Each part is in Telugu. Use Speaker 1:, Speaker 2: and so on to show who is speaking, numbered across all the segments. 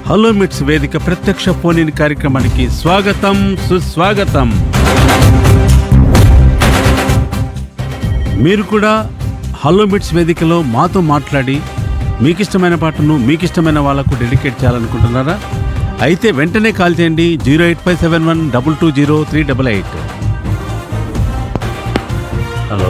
Speaker 1: హలో మిట్స్ వేదిక ప్రత్యక్ష ఫోన్ ఇన్ కార్యక్రమానికి స్వాగతం, సుస్వాగతం. మీరు కూడా హలో మిట్స్ వేదికలో మాతో మాట్లాడి మీకిష్టమైన పాటను మీకిష్టమైన వాళ్ళకు డెడికేట్ చేయాలనుకుంటున్నారా? అయితే వెంటనే కాల్ చేయండి 08571220388. హలో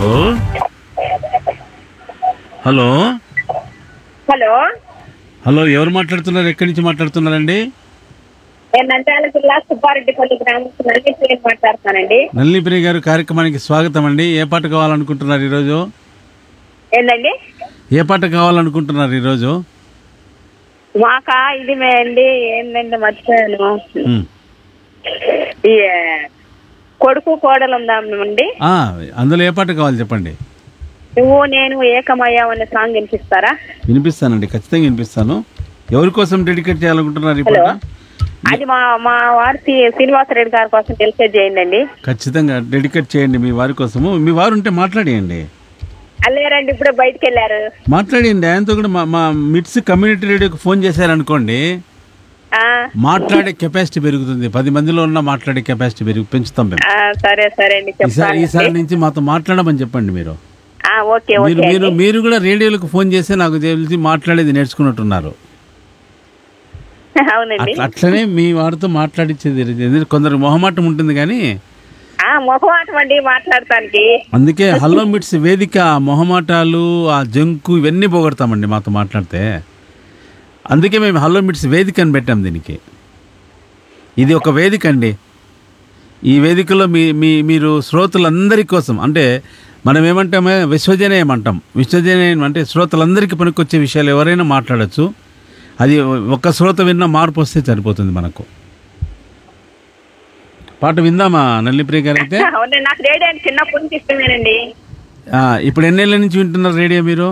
Speaker 1: హలో
Speaker 2: హలో
Speaker 1: హలో, ఎవరు మాట్లాడుతున్నారు? ఎక్కడి నుంచి మాట్లాడుతున్నారండి?
Speaker 2: నేను నంద్యాల జిల్లా సుబ్బారెడ్డిపల్లి గ్రామం నల్లిప్రియ మాట్లాడుతున్నానండి.
Speaker 1: నల్లిప్రియ గారు, కార్యక్రమానికి స్వాగతం అండి. ఏ పాట కావాలనుకుంటున్నారు ఈరోజు?
Speaker 2: ఏందండి?
Speaker 1: ఏ పాట కావాలనుకుంటున్నారు ఈరోజు?
Speaker 2: మాకా ఇది అండి, ఏంటంటే మర్చిపోయాను. ఈ కొడుకు కోడలు ఉందామండి.
Speaker 1: అందులో ఏ పాట కావాలి చెప్పండి.
Speaker 2: నువ్వు నేను ఏకమయ్యావు అనే సాంగ్ వినిపిస్తారా?
Speaker 1: వినిపిస్తానండి, ఖచ్చితంగా వినిపిస్తాను. ఎవరి కోసం డెడికేట్ చేయాలనుకుంటున్నారు ఈ పాట?
Speaker 2: అది మా వారి శ్రీనివాసరెడ్డి గారి కోసం డెడికేట్ చేయండి.
Speaker 1: ఖచ్చితంగా డెడికేట్ చేయండి మీ వారి కోసము. మీ వారు ఉంటే మాట్లాడేయండి.
Speaker 2: అల్లేరండి, ఇప్పుడే బయటకు వెళ్ళారు.
Speaker 1: మాట్లాడండి ఆయనతో కూడా. మా మిట్స్ కమ్యూనిటీ రేడియోకి ఫోన్ చేశారనుకోండి, మాట్లాడే కెపాసిటీ పెరుగుతుంది. 10 మందిలో ఉన్న మాట్లాడే కెపాసిటీ పెంచుతాం మేము.
Speaker 2: సరే సరే అండి,
Speaker 1: ఈసారి నుంచి మాతో మాట్లాడమని చెప్పండి. మీరు
Speaker 2: ఓకే.
Speaker 1: మీరు కూడా రేడియోలకు ఫోన్ చేస్తే నాకు తెలిసి మాట్లాడేది నేర్చుకున్నట్టున్నారు.
Speaker 2: అవునండి,
Speaker 1: అట్లనే మీ వారితో మాట్లాడించేది. కొందరు మొహమాటం ఉంటుంది కానీ
Speaker 2: మొహమాటం అండి మాట్లాడటానికి.
Speaker 1: అందుకే హలో మిట్స్ వేదిక మొహమాటాలు, ఆ జంకు ఇవన్నీ పోగొడతామండి మాతో మాట్లాడితే. అందుకే మేము హలో మిట్స్ వేదిక అని పెట్టాం దీనికి. ఇది ఒక వేదిక అండి. ఈ వేదికలో మీరు శ్రోతలందరి కోసం, అంటే మనం ఏమంటామే విశ్వజనీయం అంటాం. విశ్వజనీయం అంటే శ్రోతలందరికీ పనికొచ్చే విషయాలు ఎవరైనా మాట్లాడచ్చు. అది ఒక శ్రోత విన్న మార్పు వస్తే సరిపోతుంది మనకు. పాట విందామా నల్లిప్రియ గారు? అయితే
Speaker 2: నాకు రేడియో అంటే చిన్నప్పటి నుంచి ఇష్టమేనండి.
Speaker 1: ఇప్పుడు ఎన్నేళ్ళ నుంచి వింటున్నారు రేడియో? మీరు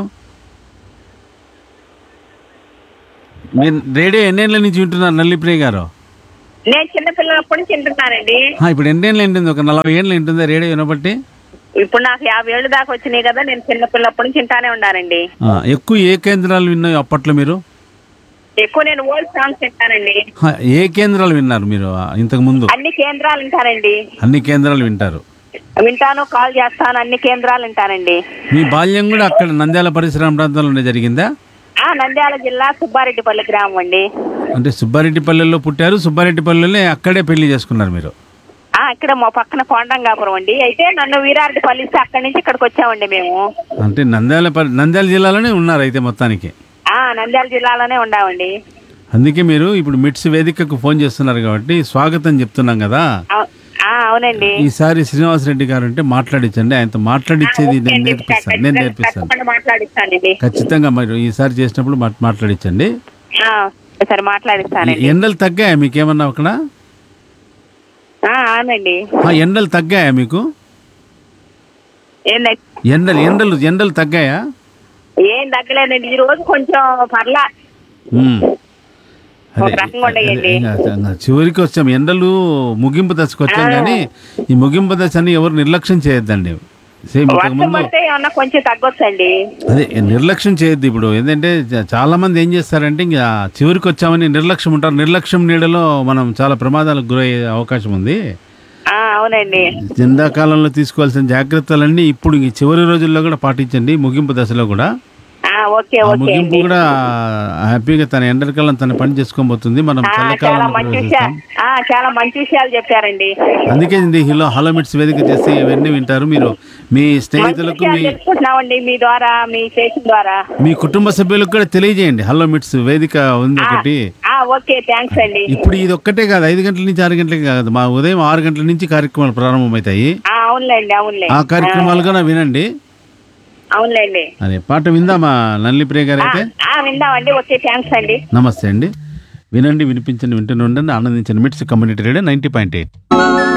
Speaker 1: రేడియో ఎన్నేళ్ళ నుంచి వింటున్నారు నల్లిప్రియ గారు?
Speaker 2: నేను చిన్నపిల్లలప్పటి నుంచి వింటున్నానండి.
Speaker 1: ఇప్పుడు ఎన్నేళ్ళు ఉంటుంది? ఒక 40 ఏళ్ళు ఉంటుందా రేడియో వినబట్టి?
Speaker 2: ఇప్పుడు నాకు 50 ఏళ్ళు దాకా వచ్చినాయి కదా. నేను చిన్నపిల్లప్పటి నుంచి వింటానే ఉన్నానండి.
Speaker 1: ఎక్కువ ఏ కేంద్రాలు విన్నాయి అప్పట్లో మీరు?
Speaker 2: ఎక్కువ నేను ఓల్డ్ సాంగ్స్ వింటానండి.
Speaker 1: ఏ కేంద్రాలు విన్నారు మీరు ఇంతకు ముందు?
Speaker 2: అన్ని కేంద్రాలు వింటానండి.
Speaker 1: అన్ని కేంద్రాలు వింటారు?
Speaker 2: వింటాను, కాల్ చేస్తాను, అన్ని కేంద్రాలు వింటానండి.
Speaker 1: మీ బాల్యం కూడా అక్కడ నంద్యాల పరిసర ప్రాంతాల్లోనే జరిగిందా?
Speaker 2: నంద్యాల జిల్లా సుబ్బారెడ్డిపల్లి గ్రామం అండి.
Speaker 1: అంటే సుబ్బారెడ్డిపల్లెలో పుట్టారు, సుబ్బారెడ్డిపల్లెలో అక్కడే పెళ్లి చేసుకున్నారు మీరు?
Speaker 2: ఇక్కడ మా పక్కన కొండంగాపురం అండి. అయితే నన్ను వీరారెడ్డిపల్లి ఇస్తే అక్కడి నుంచి ఇక్కడికి వచ్చామండి మేము.
Speaker 1: అంటే నంద్యాల జిల్లాలోనే ఉన్నారు అయితే మొత్తానికి?
Speaker 2: నంద్యాల జిల్లాలోనే ఉన్నామండి.
Speaker 1: అందుకే మీరు ఇప్పుడు మిట్స్ వేదికకు ఫోన్ చేస్తున్నారు కాబట్టి స్వాగతం చెప్తున్నాం కదా.
Speaker 2: అవునండి.
Speaker 1: ఈసారి శ్రీనివాసరెడ్డి గారు అంటే మాట్లాడించండి. ఆయనతో మాట్లాడించేది నేను నేర్పిస్తాను. ఖచ్చితంగా మీరు ఈసారి చేసినప్పుడు మాట్లాడించండి.
Speaker 2: సరే మాట్లాడిస్తాను.
Speaker 1: ఎండలు తగ్గాయా మీకేమన్నా అక్కడ?
Speaker 2: అవునండి.
Speaker 1: ఎండలు తగ్గాయా మీకు? ఎండలు తగ్గాయా?
Speaker 2: ఏం తగ్గలేదండి, ఈ రోజు కొంచెం పర్లా.
Speaker 1: చివరికి వచ్చాం, ఎండలు ముగింపు దశకు వచ్చాం. కానీ ఈ ముగింపు దశ అని ఎవరు నిర్లక్ష్యం చేయొద్దండి.
Speaker 2: కొంచెం తగ్గొచ్చండి.
Speaker 1: అదే నిర్లక్ష్యం చేయొద్దు. ఇప్పుడు ఏంటంటే చాలా మంది ఏం చేస్తారంటే ఇంకా చివరికి వచ్చామని నిర్లక్ష్యం ఉంటారు. నిర్లక్ష్యం నీడలో మనం చాలా ప్రమాదాలకు గురయ్యే అవకాశం ఉంది.
Speaker 2: అవునండి.
Speaker 1: ఎండాకాలంలో తీసుకోవాల్సిన జాగ్రత్తలన్నీ ఇప్పుడు ఈ చివరి రోజుల్లో కూడా పాటించండి. ముగింపు దశలో కూడా ముగింపు కూడా హ్యాపీగా తన ఎండకాలం తన పని చేసుకోబోతుంది. మనం చల్లకాలం
Speaker 2: చాలా మంచి విషయాలు చెప్పారండి.
Speaker 1: అందుకే హలో మిట్స్ వేదిక చేస్తే ఇవన్నీ వింటారు. మీరు మీ స్నేహితులకు
Speaker 2: మీ ద్వారా, మీ స్టేషన్ ద్వారా
Speaker 1: మీ కుటుంబ సభ్యులకు కూడా తెలియజేయండి. హలో మిట్స్ వేదిక ఉంది ఒకటి.
Speaker 2: ఓకే, థ్యాంక్స్ అండి.
Speaker 1: ఇప్పుడు ఇది ఒక్కటే కాదు, 5 గంటల నుంచి 6 గంటలకి కాదు, మా ఉదయం 6 గంటల నుంచి కార్యక్రమాలు ప్రారంభమవుతాయి.
Speaker 2: అవునులేండి.
Speaker 1: ఆ కార్యక్రమాలు కూడా వినండి.
Speaker 2: అవునులేండి.
Speaker 1: అదే పాట విందామా నల్లిప్రియ గారు? అయితే
Speaker 2: విందామండి. ఓకే, థ్యాంక్స్ అండి.
Speaker 1: నమస్తే అండి. వినండి, వినిపించండి, వింటూనే ఉండండి, ఆనందించండి. మిట్స్ కమ్యూనిటీ రేడియో 90.8.